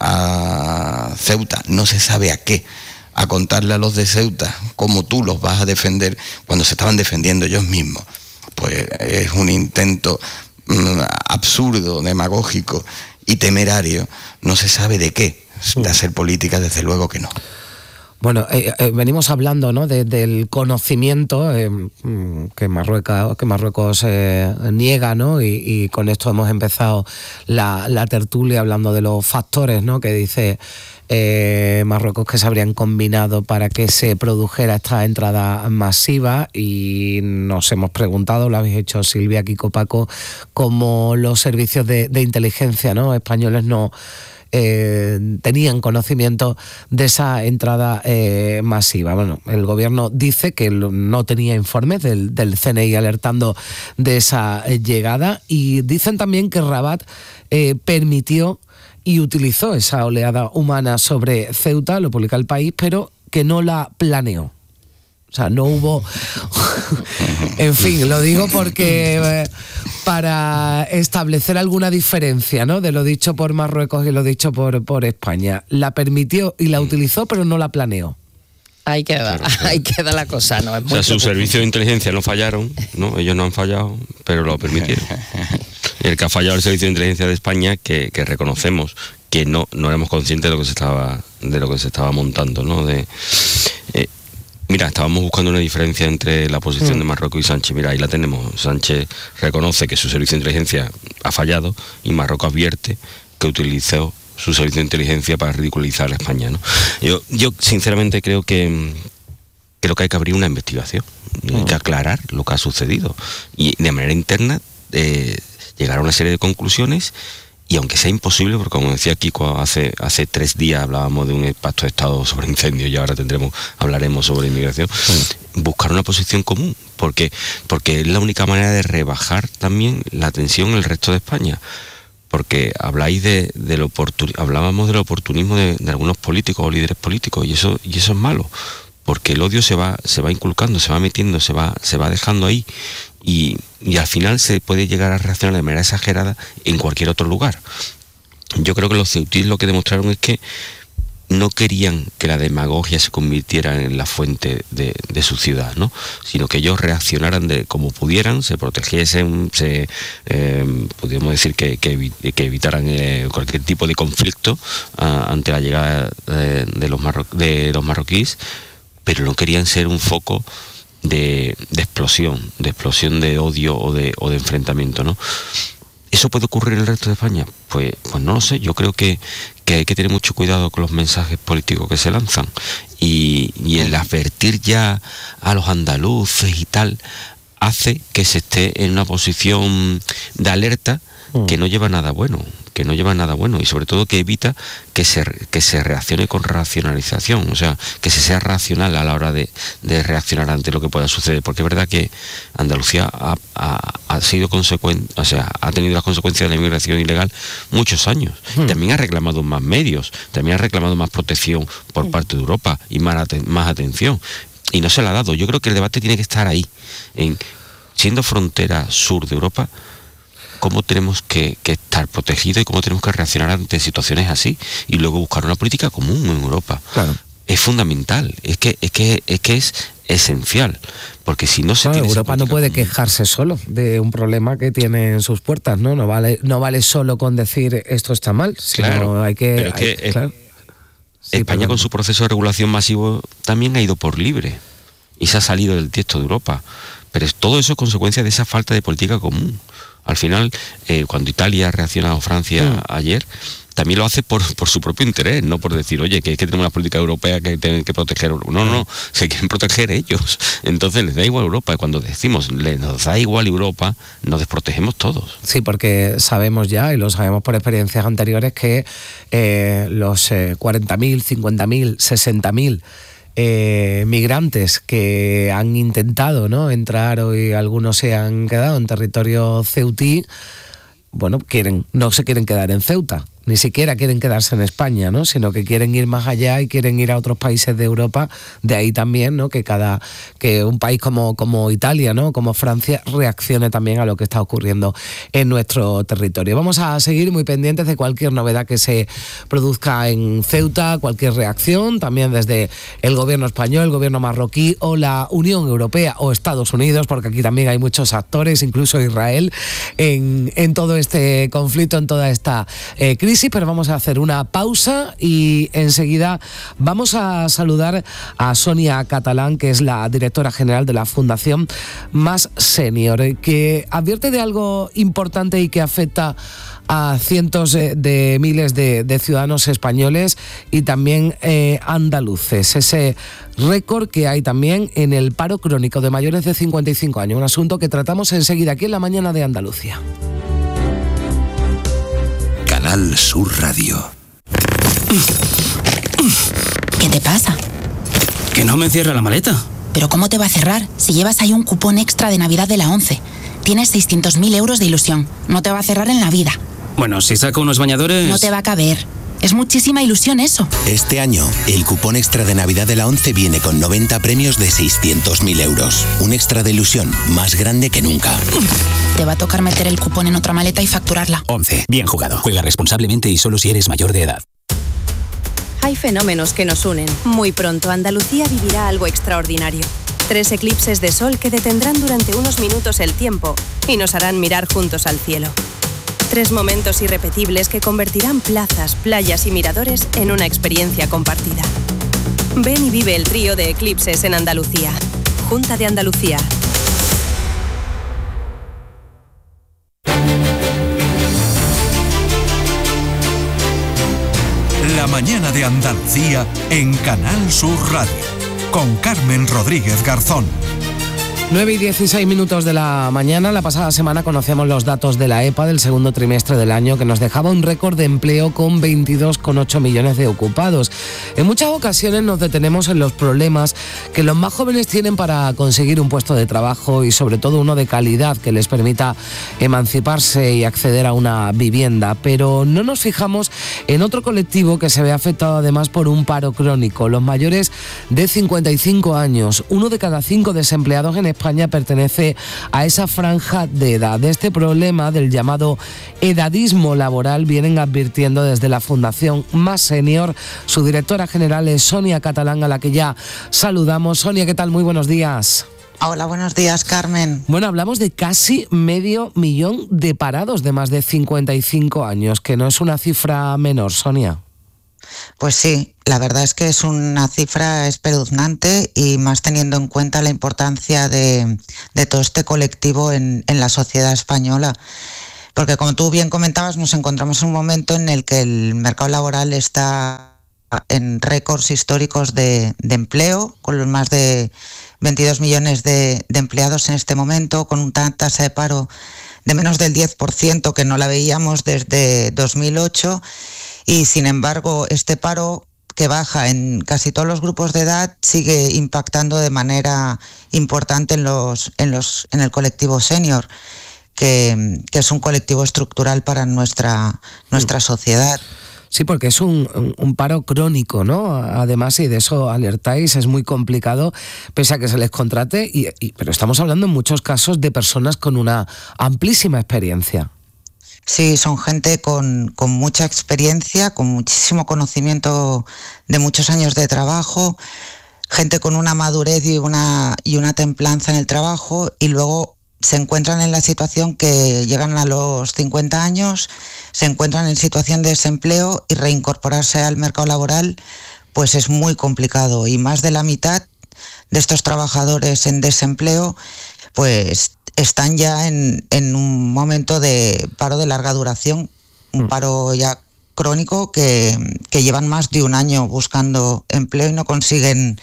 a Ceuta no se sabe a qué, a contarle a los de Ceuta cómo tú los vas a defender cuando se estaban defendiendo ellos mismos, pues es un intento mmm, absurdo, demagógico y temerario, no se sabe de qué, de hacer política, desde luego que no. Bueno, eh, eh, venimos hablando, ¿no?, de, del conocimiento eh, que Marruecos, que Marruecos eh, niega, ¿no? Y, y con esto hemos empezado la, la tertulia hablando de los factores, ¿no?, que dice eh, Marruecos que se habrían combinado para que se produjera esta entrada masiva, y nos hemos preguntado, lo habéis hecho Silvia, Kiko, Paco, cómo los servicios de, de inteligencia, ¿no?, españoles no Eh, tenían conocimiento de esa entrada eh, masiva. Bueno, el gobierno dice que no tenía informes del, del C N I alertando de esa llegada, y dicen también que Rabat eh, permitió y utilizó esa oleada humana sobre Ceuta, lo publica El País, pero que no la planeó. O sea, no hubo... En fin, lo digo porque eh, para establecer alguna diferencia, ¿no?, de lo dicho por Marruecos y lo dicho por, por España. La permitió y la utilizó, pero no la planeó. Ahí queda, claro, claro. ahí queda la cosa, ¿no? Es o sea, sus servicios de inteligencia no fallaron, ¿no? Ellos no han fallado, pero lo permitieron. Y el que ha fallado el servicio de inteligencia de España, que, que reconocemos que no, no éramos conscientes de lo que se estaba, de lo que se estaba montando, ¿no? De, eh, Mira, estábamos buscando una diferencia entre la posición mm. de Marruecos y Sánchez. Mira, ahí la tenemos. Sánchez reconoce que su servicio de inteligencia ha fallado y Marruecos advierte que utilizó su servicio de inteligencia para ridiculizar a España, ¿no? Yo, yo sinceramente creo que creo que hay que abrir una investigación, mm. hay que aclarar lo que ha sucedido y de manera interna eh, llegar a una serie de conclusiones Y aunque sea imposible, porque como decía Kiko, hace, hace tres días hablábamos de un pacto de Estado sobre incendios y ahora tendremos, hablaremos sobre inmigración, sí. buscar una posición común, porque, porque es la única manera de rebajar también la tensión en el resto de España. Porque habláis de, del oportun, hablábamos del oportunismo de, de algunos políticos o líderes políticos, y eso, y eso es malo, porque el odio se va, se va inculcando, se va metiendo, se va, se va dejando ahí. Y, y al final se puede llegar a reaccionar de manera exagerada en cualquier otro lugar. Yo creo que los ceutíes lo que demostraron es que no querían que la demagogia se convirtiera en la fuente de, de su ciudad, ¿no? Sino que ellos reaccionaran de como pudieran, se protegiesen, se eh, podríamos decir que, que, que evitaran eh, cualquier tipo de conflicto uh, ante la llegada de, de, los marro, de los marroquíes, pero no querían ser un foco De, de explosión, de explosión de odio o de, o de enfrentamiento, ¿no? ¿Eso puede ocurrir en el resto de España? Pues, pues no lo sé, yo creo que, que hay que tener mucho cuidado con los mensajes políticos que se lanzan y, y el advertir ya a los andaluces y tal hace que se esté en una posición de alerta que no lleva nada bueno, que no lleva nada bueno y sobre todo que evita que se, que se reaccione con racionalización, o sea, que se sea racional a la hora de, de reaccionar ante lo que pueda suceder, porque es verdad que Andalucía ha, ha, ha sido consecuente, o sea, ha tenido las consecuencias de la inmigración ilegal muchos años, hmm. también ha reclamado más medios, también ha reclamado más protección por hmm. parte de Europa y más, más atención, y no se la ha dado. Yo creo que el debate tiene que estar ahí, en siendo frontera sur de Europa, cómo tenemos que, que estar protegidos y cómo tenemos que reaccionar ante situaciones así y luego buscar una política común en Europa. Claro. Es fundamental, es que es que es que es esencial, porque si no se claro, tiene Europa no puede común. quejarse solo de un problema que tiene en sus puertas, ¿no? No vale no vale solo con decir esto está mal, sino claro, hay que, pero es que hay, es, claro. sí, España perdón. con su proceso de regulación masivo también ha ido por libre y se ha salido del tiesto de Europa, pero es, todo eso es consecuencia de esa falta de política común. Al final, eh, cuando Italia ha reaccionado a Francia mm. ayer, también lo hace por, por su propio interés, no por decir, oye, que es que tenemos una política europea que tienen que proteger. No, no, se quieren proteger ellos. Entonces les da igual Europa. Y cuando decimos, les nos da igual Europa, nos desprotegemos todos. Sí, porque sabemos ya, y lo sabemos por experiencias anteriores, que eh, los eh, cuarenta mil, cincuenta mil, sesenta mil Eh, migrantes que han intentado, ¿no?, entrar y algunos se han quedado en territorio ceutí, bueno, quieren, no se quieren quedar en Ceuta, ni siquiera quieren quedarse en España, ¿no?, sino que quieren ir más allá y quieren ir a otros países de Europa. De ahí también, ¿no?, que cada que un país como, como Italia, ¿no?, como Francia, reaccione también a lo que está ocurriendo en nuestro territorio. Vamos a seguir muy pendientes de cualquier novedad que se produzca en Ceuta, cualquier reacción, también desde el gobierno español, el gobierno marroquí o la Unión Europea o Estados Unidos, porque aquí también hay muchos actores, incluso Israel, en, en todo este conflicto, en toda esta eh, crisis. Sí, pero vamos a hacer una pausa y enseguida vamos a saludar a Sonia Catalán, que es la directora general de la Fundación Más Senior, que advierte de algo importante y que afecta a cientos de, de miles de, de ciudadanos españoles y también eh, andaluces. Ese récord que hay también en el paro crónico de mayores de cincuenta y cinco años, un asunto que tratamos enseguida aquí en La Mañana de Andalucía. Canal Sur Radio. ¿Qué te pasa? Que no me cierra la maleta. ¿Pero cómo te va a cerrar si llevas ahí un cupón extra de Navidad de la ONCE? Tienes seiscientos mil euros de ilusión. No te va a cerrar en la vida. Bueno, si saco unos bañadores... No te va a caber. Es muchísima ilusión eso. Este año, el cupón extra de Navidad de la ONCE viene con noventa premios de seiscientos mil euros. Un extra de ilusión más grande que nunca. Te va a tocar meter el cupón en otra maleta y facturarla. ONCE. Bien jugado. Juega responsablemente y solo si eres mayor de edad. Hay fenómenos que nos unen. Muy pronto Andalucía vivirá algo extraordinario. Tres eclipses de sol que detendrán durante unos minutos el tiempo y nos harán mirar juntos al cielo. Tres momentos irrepetibles que convertirán plazas, playas y miradores en una experiencia compartida. Ven y vive el trío de eclipses en Andalucía. Junta de Andalucía. La Mañana de Andalucía en Canal Sur Radio, con Carmen Rodríguez Garzón. nueve y dieciséis minutos de la mañana. La pasada semana conocemos los datos de la E P A del segundo trimestre del año, que nos dejaba un récord de empleo con veintidós coma ocho millones de ocupados. En muchas ocasiones nos detenemos en los problemas que los más jóvenes tienen para conseguir un puesto de trabajo y sobre todo uno de calidad que les permita emanciparse y acceder a una vivienda. Pero no nos fijamos en otro colectivo que se ve afectado además por un paro crónico: los mayores de cincuenta y cinco años. Uno de cada cinco desempleados en España pertenece a esa franja de edad. De este problema del llamado edadismo laboral vienen advirtiendo desde la Fundación Más Senior. Su directora general es Sonia Catalán, a la que ya saludamos. Sonia, ¿qué tal? Muy buenos días. Hola, buenos días, Carmen. Bueno, hablamos de casi medio millón de parados de más de cincuenta y cinco años, que no es una cifra menor, Sonia. Pues sí, la verdad es que es una cifra espeluznante, y más teniendo en cuenta la importancia de, de todo este colectivo en, en la sociedad española. Porque, como tú bien comentabas, nos encontramos en un momento en el que el mercado laboral está en récords históricos de, de empleo, con los más de veintidós millones de, de empleados en este momento, con una tasa de paro de menos del diez por ciento, que no la veíamos desde dos mil ocho. Y sin embargo, este paro, que baja en casi todos los grupos de edad, sigue impactando de manera importante en los, en los, en el colectivo senior, que, que es un colectivo estructural para nuestra, nuestra sociedad. Sí, porque es un, un, un paro crónico, ¿no? Además, y de eso alertáis, es muy complicado, pese a que se les contrate, y, y, pero estamos hablando en muchos casos de personas con una amplísima experiencia. Sí, son gente con, con mucha experiencia, con muchísimo conocimiento de muchos años de trabajo, gente con una madurez y una, y una templanza en el trabajo, y luego se encuentran en la situación que llegan a los cincuenta años, se encuentran en situación de desempleo, y reincorporarse al mercado laboral pues es muy complicado, y más de la mitad de estos trabajadores en desempleo pues están ya en, en un momento de paro de larga duración, un paro ya crónico, que, que llevan más de un año buscando empleo y no consiguen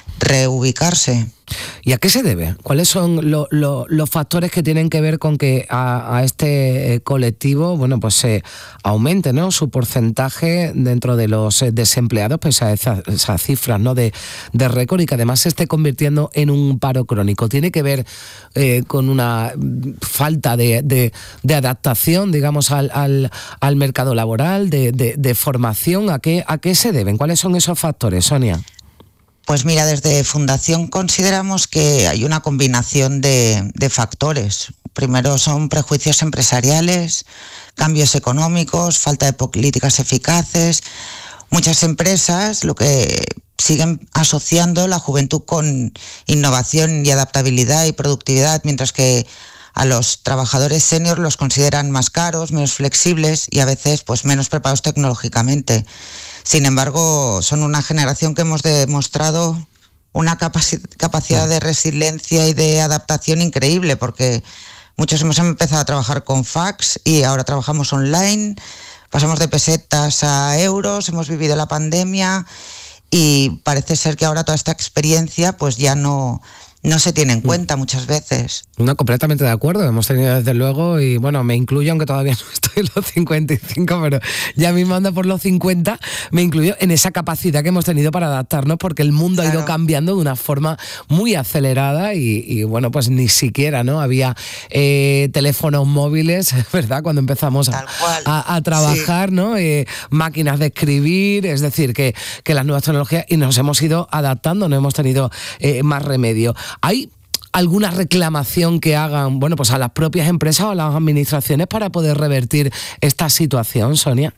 reubicarse. ¿Y a qué se debe? ¿Cuáles son lo, lo, los factores que tienen que ver con que a, a este colectivo, bueno, pues se eh, aumente, ¿no?, su porcentaje dentro de los eh, desempleados, pues a esas, esas cifras, ¿no?, de, de récord, y que además se esté convirtiendo en un paro crónico? ¿Tiene que ver eh, con una falta de, de, de adaptación, digamos, al, al, al mercado laboral, de, de, de formación? ¿A qué, a qué se deben? ¿Cuáles son esos factores, Sonia? Pues mira, desde Fundación consideramos que hay una combinación de, de factores. Primero son prejuicios empresariales, cambios económicos, falta de políticas eficaces. Muchas empresas lo que siguen asociando la juventud con innovación y adaptabilidad y productividad, mientras que a los trabajadores senior los consideran más caros, menos flexibles y a veces pues menos preparados tecnológicamente. Sin embargo, son una generación que hemos demostrado una capaci- capacidad de resiliencia y de adaptación increíble, porque muchos hemos empezado a trabajar con fax y ahora trabajamos online, pasamos de pesetas a euros, hemos vivido la pandemia, y parece ser que ahora toda esta experiencia pues ya no... no se tiene en cuenta muchas veces. No, completamente de acuerdo, hemos tenido desde luego, y bueno, me incluyo, aunque todavía no estoy en los cincuenta y cinco, pero ya mismo ando por los cincuenta, me incluyo en esa capacidad que hemos tenido para adaptarnos, porque el mundo claro. ha ido cambiando de una forma muy acelerada, y, y bueno, pues ni siquiera, ¿no?, había eh, teléfonos móviles, ¿verdad?, cuando empezamos a, a, a trabajar, sí. ¿no?, eh, máquinas de escribir, es decir, que, que las nuevas tecnologías, y nos hemos ido adaptando, no hemos tenido eh, más remedio. ¿Hay alguna reclamación que hagan, bueno, pues a las propias empresas o a las administraciones para poder revertir esta situación, Sonia?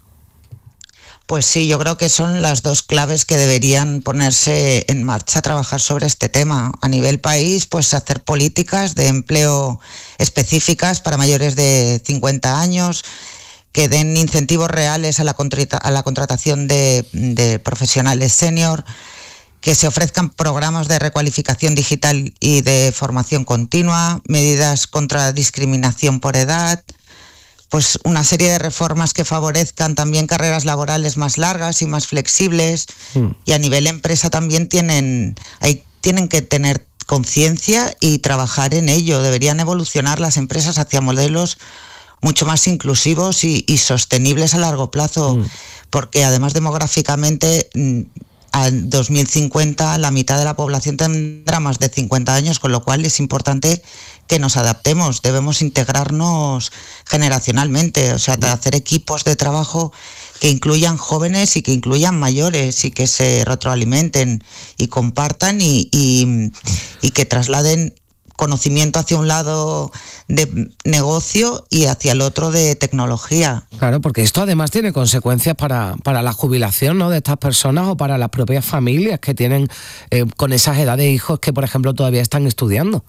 Pues sí, yo creo que son las dos claves que deberían ponerse en marcha, trabajar sobre este tema. A nivel país, pues hacer políticas de empleo específicas para mayores de cincuenta años, que den incentivos reales a la, contrata- a la contratación de, de profesionales senior, que se ofrezcan programas de recualificación digital y de formación continua, medidas contra discriminación por edad, pues una serie de reformas que favorezcan también carreras laborales más largas y más flexibles. Mm. Y a nivel empresa también tienen, hay, tienen que tener conciencia y trabajar en ello. Deberían evolucionar las empresas hacia modelos mucho más inclusivos y, y sostenibles a largo plazo, mm. porque además demográficamente al dos mil cincuenta la mitad de la población tendrá más de cincuenta años, con lo cual es importante que nos adaptemos, debemos integrarnos generacionalmente, o sea, hacer equipos de trabajo que incluyan jóvenes y que incluyan mayores y que se retroalimenten y compartan y, y, y que trasladen conocimiento hacia un lado de negocio y hacia el otro de tecnología. Claro, porque esto además tiene consecuencias para, para la jubilación, ¿no?, de estas personas o para las propias familias que tienen eh, con esas edades de hijos que, por ejemplo, todavía están estudiando.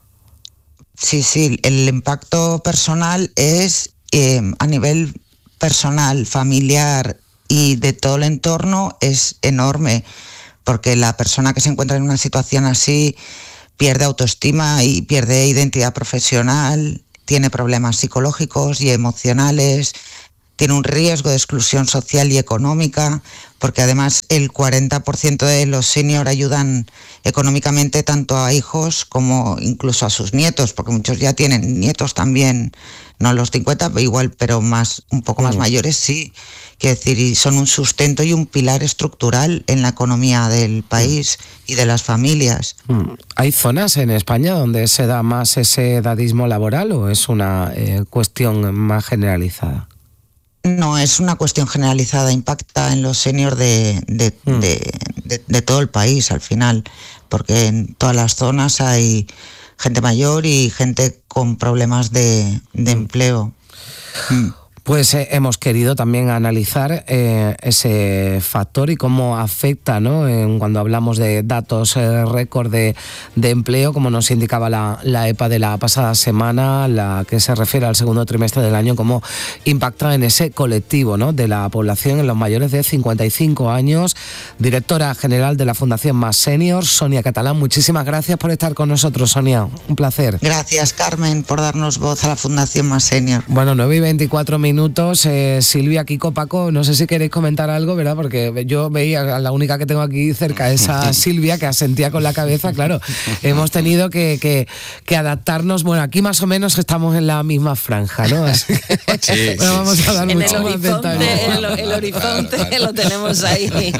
Sí, sí, el impacto personal es eh, a nivel personal, familiar y de todo el entorno es enorme, porque la persona que se encuentra en una situación así pierde autoestima y pierde identidad profesional, tiene problemas psicológicos y emocionales, tiene un riesgo de exclusión social y económica, porque además el cuarenta por ciento de los senior ayudan económicamente tanto a hijos como incluso a sus nietos, porque muchos ya tienen nietos también, no los cincuenta, igual, pero más un poco más mayores, sí. Quiero decir, y son un sustento y un pilar estructural en la economía del país y de las familias. ¿Hay zonas en España donde se da más ese edadismo laboral o es una eh, cuestión más generalizada? No, es una cuestión generalizada, impacta en los seniors de, de, mm. de, de, de todo el país al final, porque en todas las zonas hay gente mayor y gente con problemas de, de empleo. Mm. Pues eh, hemos querido también analizar eh, ese factor y cómo afecta, ¿no?, en, cuando hablamos de datos eh, récord de, de empleo, como nos indicaba la, la E P A de la pasada semana, la que se refiere al segundo trimestre del año, cómo impacta en ese colectivo, ¿no?, de la población en los mayores de cincuenta y cinco años. Directora general de la Fundación Más Senior, Sonia Catalán, muchísimas gracias por estar con nosotros, Sonia, un placer. Gracias, Carmen, por darnos voz a la Fundación Más Senior. Bueno, nueve y veinticuatro minutos. Minutos, eh, Silvia, Kiko, Paco, no sé si queréis comentar algo, ¿verdad? Porque yo veía, a la única que tengo aquí cerca es a Silvia, que asentía con la cabeza. Claro, hemos tenido que, que, que adaptarnos. Bueno, aquí más o menos estamos en la misma franja, ¿no? Así que, sí, bueno, vamos sí, a dar en mucho el más horizonte, detalle. el, el horizonte claro, claro. Lo tenemos ahí.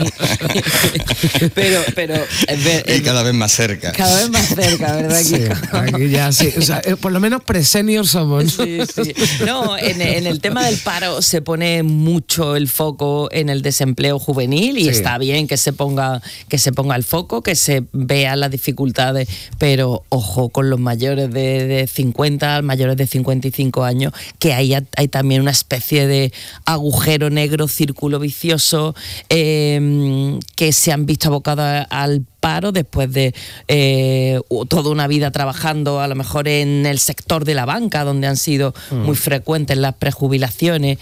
pero, pero y el, cada vez más cerca. Cada vez más cerca, ¿verdad, Kiko? Sí, aquí ya sí. O sea, por lo menos pre-senior somos. Sí, sí. No, en, en el tema del paro se pone mucho el foco en el desempleo juvenil y sí. Está bien que se ponga que se ponga el foco, que se vean las dificultades, pero ojo con los mayores de, de cincuenta, mayores de cincuenta y cinco años, que hay, hay también una especie de agujero negro, círculo vicioso, eh, que se han visto abocados al paro después de eh, toda una vida trabajando a lo mejor en el sector de la banca, donde han sido mm. muy frecuentes las prejubilaciones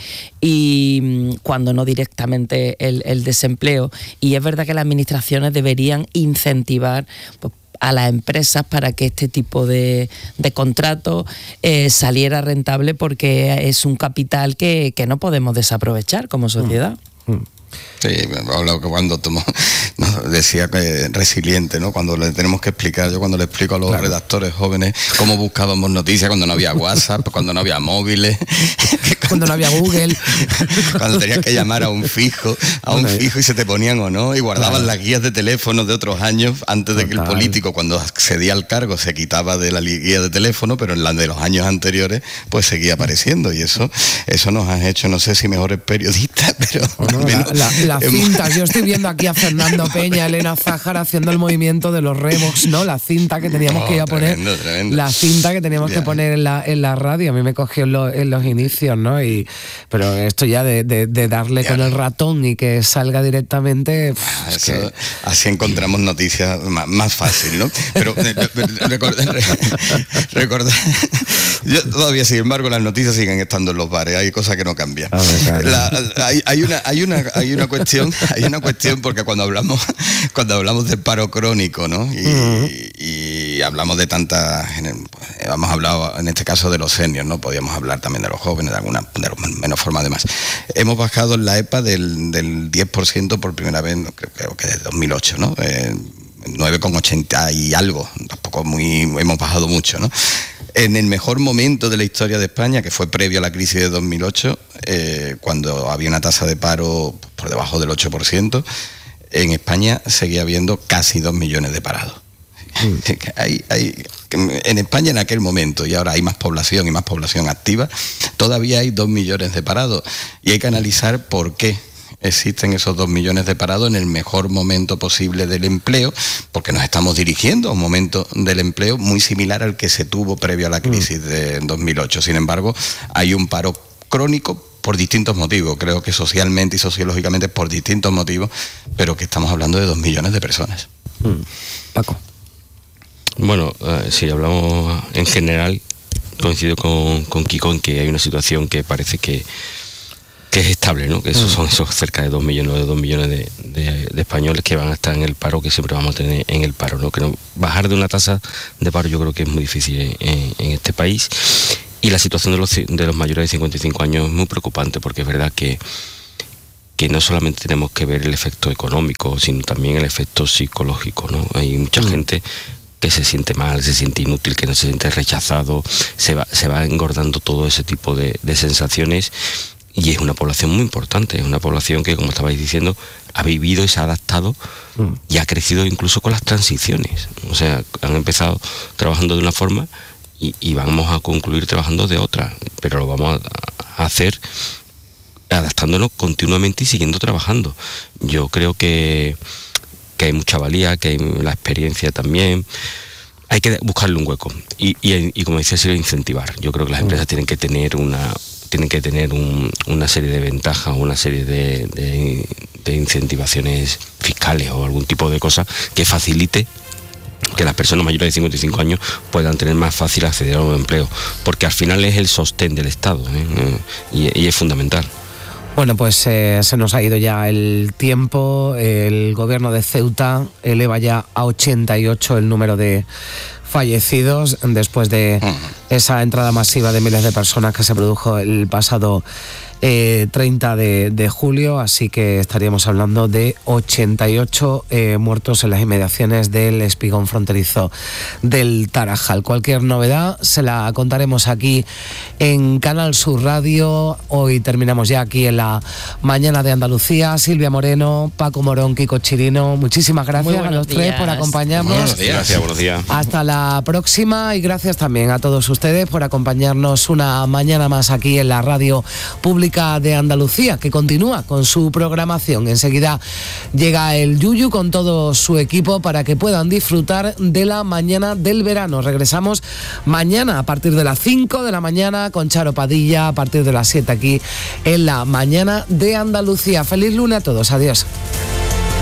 y cuando no directamente el, el desempleo. Y es verdad que las administraciones deberían incentivar pues, a las empresas para que este tipo de, de contrato eh, saliera rentable, porque es un capital que, que no podemos desaprovechar como sociedad. Mm. Mm. Sí, cuando tomó, no, decía que resiliente, ¿no? Cuando le tenemos que explicar, yo cuando le explico a los claro. redactores jóvenes cómo buscábamos noticias cuando no había WhatsApp, cuando no había móviles, cuando, cuando no había Google, cuando tenías que llamar a un fijo, a un fijo y se te ponían o no, y guardaban claro. las guías de teléfono de otros años antes de Total. que el político, cuando accedía al cargo, se quitaba de la guía de teléfono, pero en la de los años anteriores, pues seguía apareciendo, y eso, eso nos ha hecho, no sé si mejores periodistas, pero no, menos, la, la, las cintas, yo estoy viendo aquí a Fernando Peña, Elena Zájara haciendo el movimiento de los remos, ¿no? La cinta que teníamos oh, que ir a poner, tremendo, tremendo. la cinta que teníamos yeah. que poner en la, en la radio, a mí me cogió en, lo, en los inicios, ¿no? Y, pero esto ya de, de, de darle yeah. con el ratón y que salga directamente... Pff, es Eso, que... Así encontramos noticias más, más fácil, ¿no? Pero recordar, recordar, yo todavía, sin embargo, las noticias siguen estando en los bares, hay cosas que no cambian. Ver, claro. la, hay, hay una, hay una, hay una cuestión, hay una cuestión porque cuando hablamos, cuando hablamos de paro crónico, ¿no? Y, uh-huh. y, y hablamos de tantas, hemos hablado en este caso de los seniors, ¿no? Podíamos hablar también de los jóvenes, de alguna, de menos forma además. Hemos bajado en la E P A del, del diez por ciento por primera vez, creo, creo que desde dos mil ocho, ¿no? Eh, nueve coma ochenta y algo, tampoco muy, hemos bajado mucho, ¿no? En el mejor momento de la historia de España, que fue previo a la crisis de dos mil ocho, eh, cuando había una tasa de paro por debajo del ocho por ciento, en España seguía habiendo casi dos millones de parados. Mm. hay, hay, en España en aquel momento, y ahora hay más población y más población activa, todavía hay dos millones de parados, y hay que analizar por qué existen esos dos millones de parados en el mejor momento posible del empleo, porque nos estamos dirigiendo a un momento del empleo muy similar al que se tuvo previo a la crisis de dos mil ocho. Sin embargo, hay un paro crónico por distintos motivos, creo que socialmente y sociológicamente por distintos motivos, pero que estamos hablando de dos millones de personas. Mm. Paco. Bueno, uh, si hablamos en general, coincido con, con Kiko en que hay una situación que parece que que es estable, ¿no? Que esos son esos cerca de dos millones de dos millones de, de, de españoles que van a estar en el paro, que siempre vamos a tener en el paro, ¿no? Que no, bajar de una tasa de paro yo creo que es muy difícil en, en este país. Y la situación de los, de los mayores de cincuenta y cinco años es muy preocupante, porque es verdad que, que no solamente tenemos que ver el efecto económico, sino también el efecto psicológico, ¿no? Hay mucha mm. gente que se siente mal, se siente inútil, que no se siente rechazado, se va, se va engordando todo ese tipo de, de sensaciones. Y es una población muy importante, es una población que, como estabais diciendo, ha vivido y se ha adaptado mm. y ha crecido incluso con las transiciones. O sea, han empezado trabajando de una forma y, y vamos a concluir trabajando de otra, pero lo vamos a, a hacer adaptándonos continuamente y siguiendo trabajando. Yo creo que, que hay mucha valía, que hay la experiencia también. Hay que buscarle un hueco y, y, y como decía, se incentivar. Yo creo que las empresas mm. tienen que tener una... tienen que tener un, una serie de ventajas, una serie de, de, de incentivaciones fiscales o algún tipo de cosa que facilite que las personas mayores de cincuenta y cinco años puedan tener más fácil acceder a un empleo, porque al final es el sostén del Estado, ¿eh? y, y es fundamental. Bueno, pues eh, se nos ha ido ya el tiempo. El gobierno de Ceuta eleva ya a ochenta y ocho el número de fallecidos después de esa entrada masiva de miles de personas que se produjo el pasado eh, treinta de julio, así que estaríamos hablando de ochenta y ocho eh, muertos en las inmediaciones del espigón fronterizo del Tarajal. Cualquier novedad se la contaremos aquí en Canal Sur Radio. Hoy terminamos ya aquí en la mañana de Andalucía. Silvia Moreno, Paco Morón, Kiko Chirino, muchísimas gracias a los días. tres por acompañarnos. Buenos días. Gracias, buenos días. Hasta la próxima, y gracias también a todos ustedes por acompañarnos una mañana más aquí en la radio pública de Andalucía, que continúa con su programación. Enseguida llega el Yuyu con todo su equipo para que puedan disfrutar de la mañana del verano. Regresamos mañana a partir de las cinco de la mañana con Charo Padilla, a partir de las siete aquí en la mañana de Andalucía. Feliz lunes a todos, adiós.